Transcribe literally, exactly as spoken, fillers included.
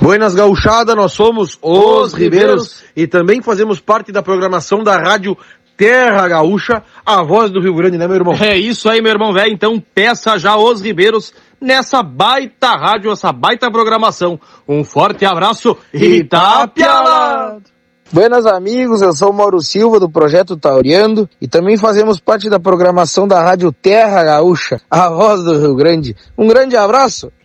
Buenas gauchada, nós somos os, os Ribeiros, Ribeiros e também fazemos parte da programação da rádio Terra Gaúcha, a voz do Rio Grande, né, meu irmão? É isso aí, meu irmão velho. Então peça já os Ribeiros nessa baita rádio, essa baita programação. Um forte abraço e Itapia! Buenas amigos, eu sou o Mauro Silva do Projeto Tauriando e também fazemos parte da programação da rádio Terra Gaúcha, a voz do Rio Grande. Um grande abraço!